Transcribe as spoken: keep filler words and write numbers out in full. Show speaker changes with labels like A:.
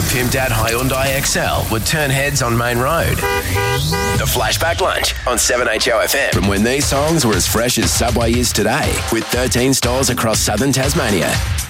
A: pimped out Hyundai X L would turn heads on Main Road. The Flashback Lunch on seven H O F M. From when these songs were as fresh as Subway is today, with thirteen stores across southern Tasmania.